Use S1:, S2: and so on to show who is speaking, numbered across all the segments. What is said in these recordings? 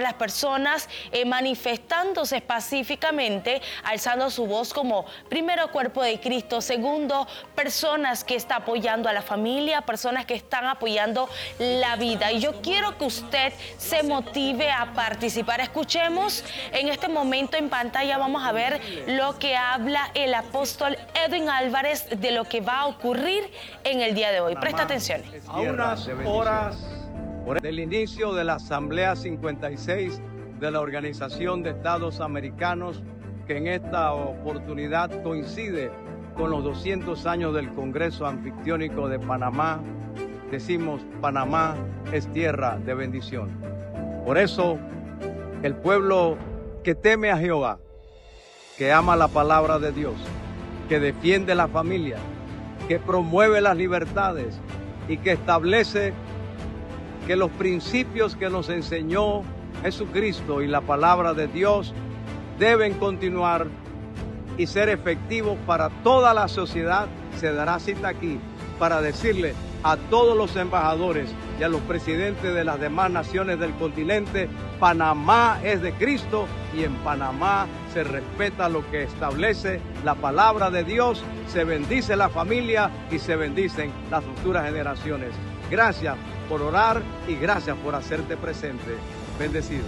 S1: las personas manifestándose pacíficamente, alzando su voz como primero cuerpo de Cristo, segundo personas que están apoyando a la familia, personas que están apoyando la vida. Y yo quiero que usted se motive a participar. Escuchemos en este momento en pantalla, vamos a ver lo que habla el apóstol Edwin Álvarez de lo que va a ocurrir en el día de hoy. Presta atención.
S2: A unas horas del inicio de la Asamblea 56 de la Organización de Estados Americanos, que en esta oportunidad coincide con los 200 años del Congreso Anfictiónico de Panamá, decimos: Panamá es tierra de bendición. Por eso, el pueblo que teme a Jehová, que ama la palabra de Dios, que defiende la familia, que promueve las libertades y que establece que los principios que nos enseñó Jesucristo y la palabra de Dios deben continuar y ser efectivos para toda la sociedad, se dará cita aquí para decirle a todos los embajadores y a los presidentes de las demás naciones del continente: Panamá es de Cristo y en Panamá se respeta lo que establece la palabra de Dios, se bendice la familia y se bendicen las futuras generaciones. Gracias por orar y gracias por hacerte presente. Bendecido.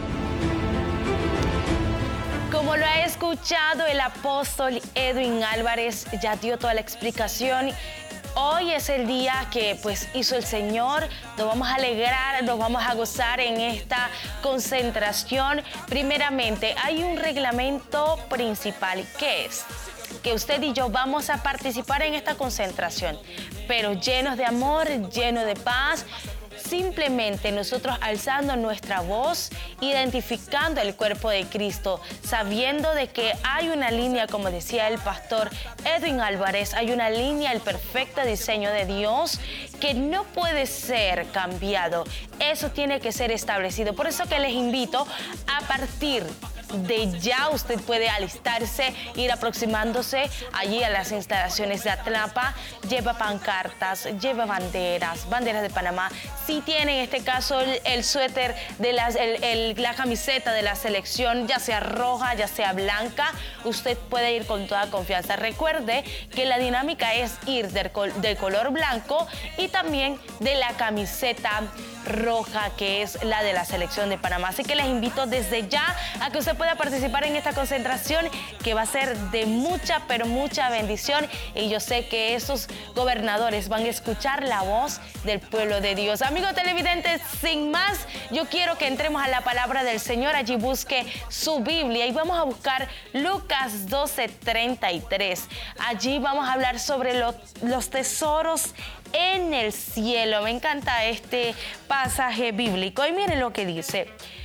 S1: Como lo ha escuchado, el apóstol Edwin Álvarez ya dio toda la explicación. Hoy es el día que pues hizo el Señor. Nos vamos a alegrar, nos vamos a gozar en esta concentración. Primeramente, hay un reglamento principal. ¿Qué es? Que usted y yo vamos a participar en esta concentración, pero llenos de amor, llenos de paz. Simplemente nosotros alzando nuestra voz, identificando el cuerpo de Cristo, sabiendo de que hay una línea, como decía el pastor Edwin Álvarez, hay una línea, el perfecto diseño de Dios que no puede ser cambiado. Eso tiene que ser establecido. Por eso que les invito a partir de ya usted puede alistarse, ir aproximándose allí a las instalaciones de Atlapa. Lleva pancartas, lleva banderas de Panamá. Si tiene en este caso el suéter de la camiseta de la selección, ya sea roja, ya sea blanca, usted puede ir con toda confianza. Recuerde que la dinámica es ir del color blanco y también de la camiseta roja, que es la de la selección de Panamá. Así que les invito desde ya a que usted pueda participar en esta concentración, que va a ser de mucha, pero mucha bendición. Y yo sé que esos gobernadores van a escuchar la voz del pueblo de Dios. Amigos televidentes, sin más, yo quiero que entremos a la palabra del Señor. Allí busque su Biblia y vamos a buscar Lucas 12:33. Allí vamos a hablar sobre los tesoros en el cielo. Me encanta este pasaje bíblico y miren lo que dice: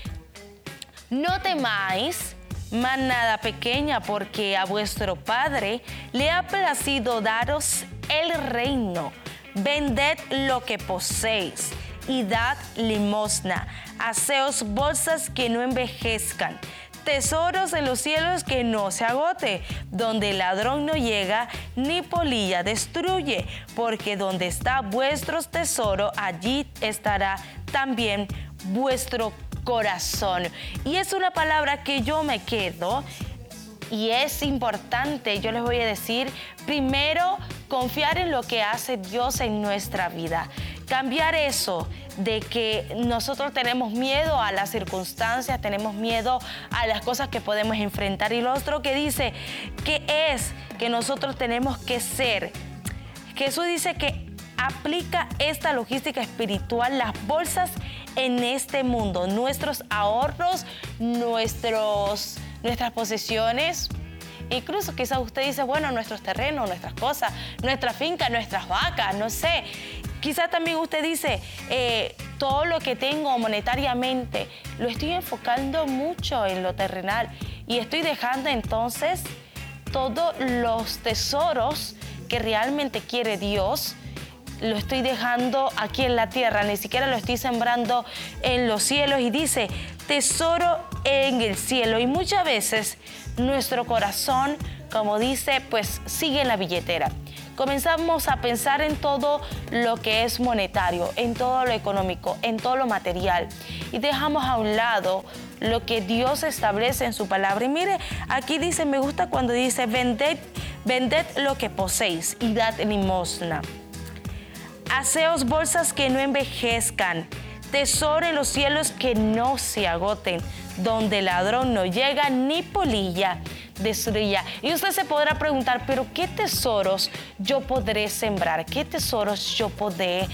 S1: no temáis, manada pequeña, porque a vuestro Padre le ha placido daros el reino. Vended lo que poseéis y dad limosna. Haceos bolsas que no envejezcan, tesoros en los cielos que no se agote, donde el ladrón no llega ni polilla destruye, porque donde está vuestro tesoro, allí estará también vuestro corazón. Y es una palabra que yo me quedo. Y es importante, yo les voy a decir, primero, confiar en lo que hace Dios en nuestra vida. Cambiar eso de que nosotros tenemos miedo a las circunstancias, tenemos miedo a las cosas que podemos enfrentar. Y lo otro que dice, que es que nosotros tenemos que ser. Jesús dice que aplica esta logística espiritual, las bolsas en este mundo, nuestros ahorros, nuestras posesiones. Incluso quizás usted dice, bueno, nuestros terrenos, nuestras cosas, nuestra finca, nuestras vacas, no sé. Quizás también usted dice, todo lo que tengo monetariamente, lo estoy enfocando mucho en lo terrenal y estoy dejando entonces todos los tesoros que realmente quiere Dios, lo estoy dejando aquí en la tierra, ni siquiera lo estoy sembrando en los cielos. Y dice, tesoro en el cielo. Y muchas veces nuestro corazón como dice, pues sigue en la billetera. Comenzamos a pensar en todo lo que es monetario, en todo lo económico, en todo lo material. Y dejamos a un lado lo que Dios establece en su palabra. Y mire, aquí dice, me gusta cuando dice, vended lo que poseéis y dad limosna. Haceos bolsas que no envejezcan, tesoro en los cielos que no se agoten, donde el ladrón no llega ni polilla destruya. Y usted se podrá preguntar, pero ¿qué tesoros yo podré sembrar? ¿Qué tesoros yo podré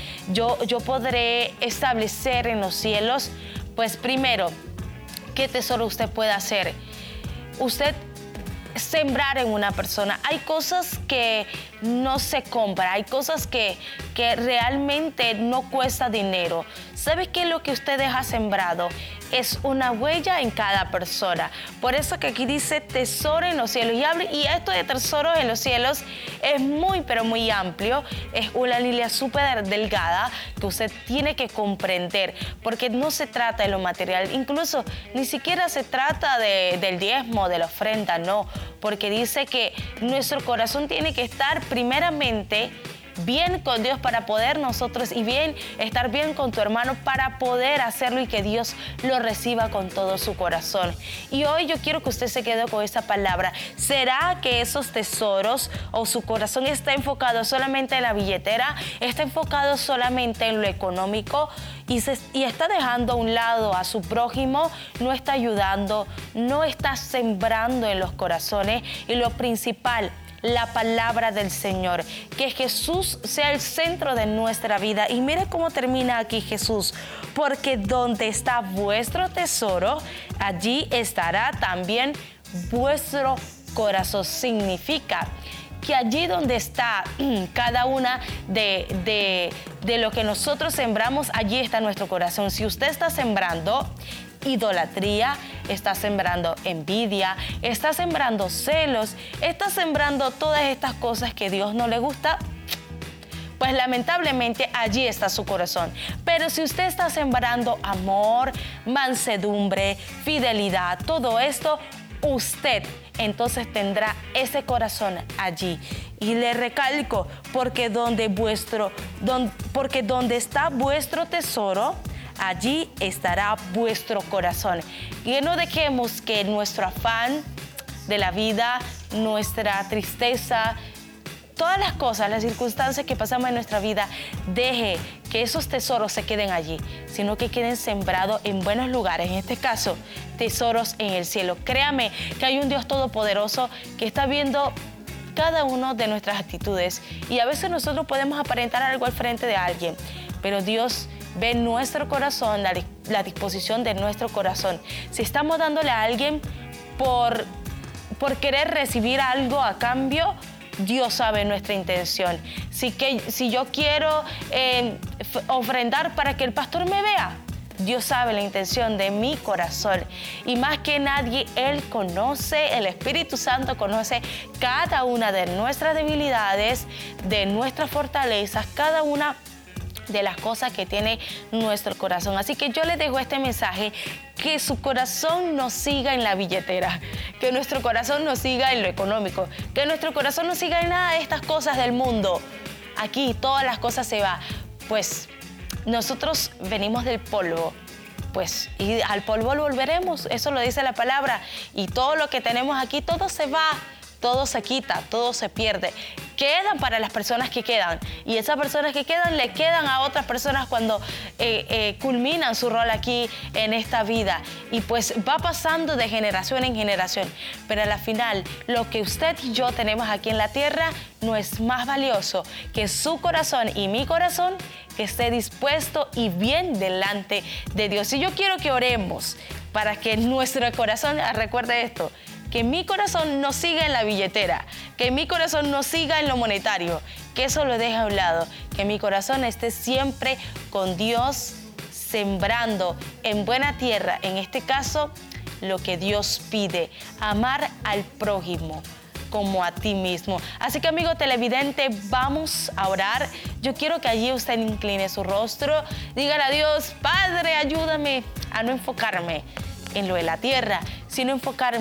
S1: establecer en los cielos? Pues primero, ¿qué tesoro usted puede hacer? Usted sembrar en una persona. Hay cosas que no se compran, hay cosas que realmente no cuesta dinero. ¿Sabe qué es lo que usted deja sembrado? Es una huella en cada persona. Por eso que aquí dice tesoro en los cielos. Y esto de tesoros en los cielos es muy, pero muy amplio. Es una línea súper delgada que usted tiene que comprender, porque no se trata de lo material. Incluso ni siquiera se trata del diezmo, de la ofrenda, no. Porque dice que nuestro corazón tiene que estar primeramente bien con Dios para poder nosotros estar bien con tu hermano para poder hacerlo y que Dios lo reciba con todo su corazón. Y hoy yo quiero que usted se quede con esta palabra. ¿Será que esos tesoros o su corazón está enfocado solamente en la billetera? ¿Está enfocado solamente en lo económico? Y está dejando a un lado a su prójimo, no está ayudando, no está sembrando en los corazones. Y lo principal, la palabra del Señor, que Jesús sea el centro de nuestra vida. Y mire cómo termina aquí Jesús, porque donde está vuestro tesoro, allí estará también vuestro corazón. Significa que allí donde está cada una de lo que nosotros sembramos, allí está nuestro corazón. Si usted está sembrando idolatría, está sembrando envidia, está sembrando celos, está sembrando todas estas cosas que a Dios no le gusta, pues lamentablemente allí está su corazón. Pero si usted está sembrando amor, mansedumbre, fidelidad, todo esto, usted entonces tendrá ese corazón allí. Y le recalco, porque donde está vuestro tesoro, allí estará vuestro corazón. Y no dejemos que nuestro afán de la vida, nuestra tristeza, todas las cosas, las circunstancias que pasamos en nuestra vida, deje que esos tesoros se queden allí, sino que queden sembrados en buenos lugares. En este caso, tesoros en el cielo. Créame que hay un Dios todopoderoso que está viendo cada una de nuestras actitudes. Y a veces nosotros podemos aparentar algo al frente de alguien, pero Dios ve nuestro corazón, la disposición de nuestro corazón. Si estamos dándole a alguien por querer recibir algo a cambio, Dios sabe nuestra intención. Si yo quiero ofrendar para que el pastor me vea, Dios sabe la intención de mi corazón. Y más que nadie, Él conoce, el Espíritu Santo conoce cada una de nuestras debilidades, de nuestras fortalezas, cada una de las cosas que tiene nuestro corazón. Así que yo les dejo este mensaje, que su corazón no siga en la billetera, que nuestro corazón no siga en lo económico, que nuestro corazón no siga en nada de estas cosas del mundo. Aquí todas las cosas se van. Pues nosotros venimos del polvo, pues, y al polvo lo volveremos, eso lo dice la palabra. Y todo lo que tenemos aquí, todo se va, todo se quita, todo se pierde. Quedan para las personas que quedan, y esas personas que quedan le quedan a otras personas cuando culminan su rol aquí en esta vida, y pues va pasando de generación en generación. Pero a la final, lo que usted y yo tenemos aquí en la tierra no es más valioso que su corazón y mi corazón, que esté dispuesto y bien delante de Dios. Y yo quiero que oremos para que nuestro corazón, recuerde esto, que mi corazón no siga en la billetera, que mi corazón no siga en lo monetario, que eso lo deje a un lado, que mi corazón esté siempre con Dios, sembrando en buena tierra, en este caso, lo que Dios pide, amar al prójimo como a ti mismo. Así que, amigo televidente, vamos a orar. Yo quiero que allí usted incline su rostro, dígale a Dios: Padre, ayúdame a no enfocarme en lo de la tierra, sino enfocarme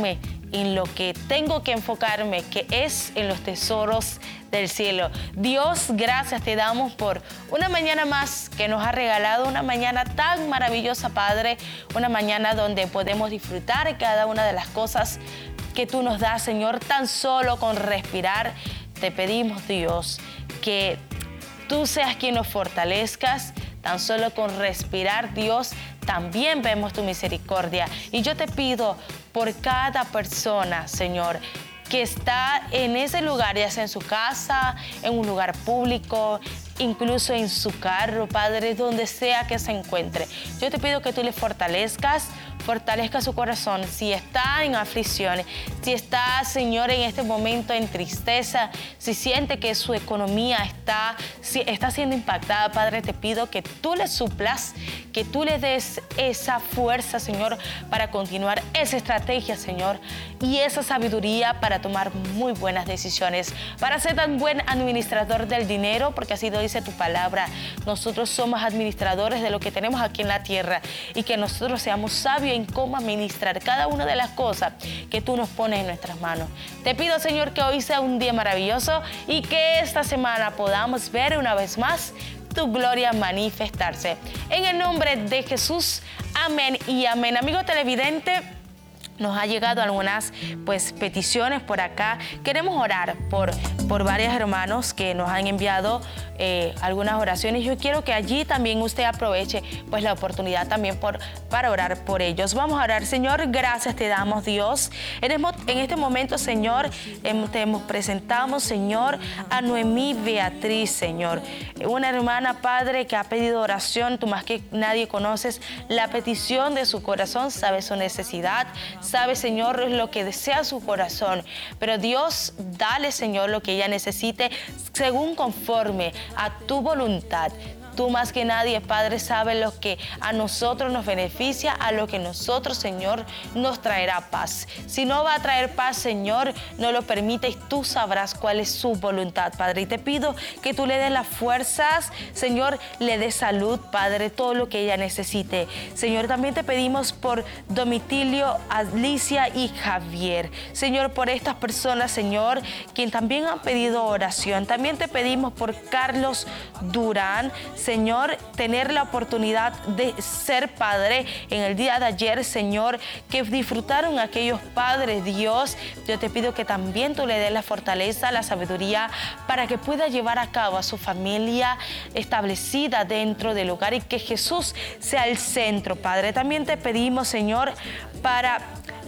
S1: en lo que tengo que enfocarme, que es en los tesoros del cielo. Dios, gracias te damos por una mañana más que nos ha regalado, una mañana tan maravillosa, Padre, una mañana donde podemos disfrutar cada una de las cosas que tú nos das, Señor, tan solo con respirar. Te pedimos, Dios, que tú seas quien nos fortalezcas. Tan solo con respirar, Dios, también vemos tu misericordia. Y yo te pido por cada persona, Señor, que está en ese lugar, ya sea en su casa, en un lugar público, incluso en su carro, Padre, donde sea que se encuentre. Yo te pido que tú le fortalezca su corazón. Si está en aflicción, si está, Señor, en este momento en tristeza, si siente que su economía está siendo impactada, Padre, te pido que tú le suplas, que tú le des esa fuerza, Señor, para continuar, esa estrategia, Señor, y esa sabiduría para tomar muy buenas decisiones, para ser tan buen administrador del dinero, porque así lo dice tu palabra. Nosotros somos administradores de lo que tenemos aquí en la tierra, y que nosotros seamos sabios en cómo administrar cada una de las cosas que tú nos pones en nuestras manos. Te pido, Señor, que hoy sea un día maravilloso y que esta semana podamos ver una vez más tu gloria manifestarse. En el nombre de Jesús, amén y amén. Amigo televidente, nos ha llegado algunas peticiones por acá. Queremos orar por varios hermanos que nos han enviado algunas oraciones. Yo quiero que allí también usted aproveche la oportunidad también para orar por ellos. Vamos a orar. Señor, gracias te damos, Dios. En este momento, Señor, te presentamos, Señor, a Noemí Beatriz, Señor. Una hermana, Padre, que ha pedido oración. Tú más que nadie conoces la petición de su corazón, sabes su necesidad, sabe, Señor, lo que desea su corazón. Pero Dios, dale, Señor, lo que ella necesite según conforme a tu voluntad. Tú más que nadie, Padre, sabes lo que a nosotros nos beneficia, a lo que nosotros, Señor, nos traerá paz. Si no va a traer paz, Señor, no lo permite y tú sabrás cuál es su voluntad, Padre. Y te pido que tú le des las fuerzas, Señor, le des salud, Padre, todo lo que ella necesite. Señor, también te pedimos por Domitilio, Alicia y Javier. Señor, por estas personas, Señor, quien también han pedido oración. También te pedimos por Carlos Durán, Señor, tener la oportunidad de ser padre en el día de ayer, Señor, que disfrutaron aquellos padres, Dios. Yo te pido que también tú le des la fortaleza, la sabiduría para que pueda llevar a cabo a su familia establecida dentro del hogar y que Jesús sea el centro, Padre. También te pedimos, Señor, para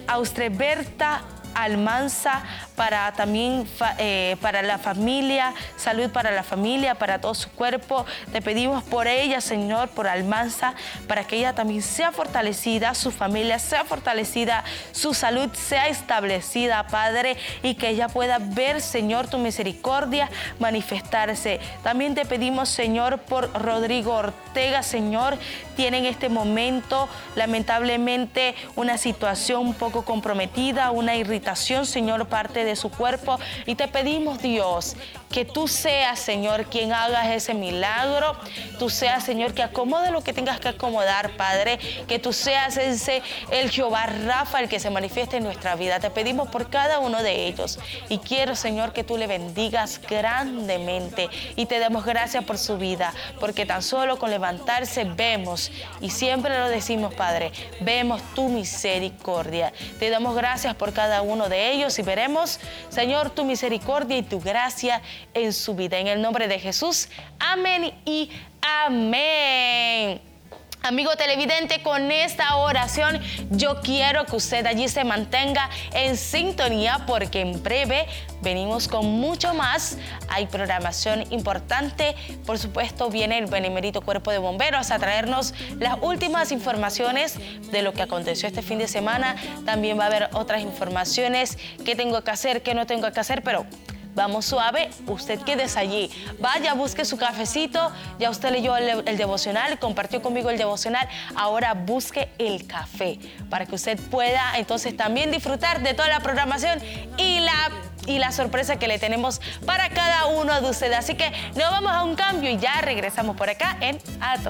S1: Austreberta Almanza, para también para la familia, salud para la familia, para todo su cuerpo. Te pedimos por ella, Señor, por Almanza, para que ella también sea fortalecida, su familia sea fortalecida, su salud sea establecida, Padre, y que ella pueda ver, Señor, tu misericordia manifestarse. También te pedimos, Señor, por Rodrigo Ortega, Señor, tiene en este momento lamentablemente una situación un poco comprometida, una irritación, Señor, parte de su cuerpo, y te pedimos, Dios, que tú seas, Señor, quien hagas ese milagro. Tú seas, Señor, que acomode lo que tengas que acomodar, Padre, que tú seas el Jehová Rafa, el que se manifieste en nuestra vida. Te pedimos por cada uno de ellos y quiero, Señor, que tú le bendigas grandemente y te damos gracias por su vida, porque tan solo con levantarse vemos, y siempre lo decimos, Padre, vemos tu misericordia. Te damos gracias por cada uno de ellos y veremos, Señor, tu misericordia y tu gracia en su vida. En el nombre de Jesús, amén y amén. Amigo televidente, con esta oración yo quiero que usted allí se mantenga en sintonía, porque en breve venimos con mucho más. Hay programación importante. Por supuesto, viene el Benemérito Cuerpo de Bomberos a traernos las últimas informaciones de lo que aconteció este fin de semana. También va a haber otras informaciones, qué tengo que hacer, qué no tengo que hacer, pero vamos suave, usted quédese allí. Vaya, busque su cafecito. Ya usted leyó el devocional, compartió conmigo el devocional. Ahora busque el café para que usted pueda entonces también disfrutar de toda la programación y la sorpresa que le tenemos para cada uno de ustedes. Así que nos vamos a un cambio y ya regresamos por acá en A Todo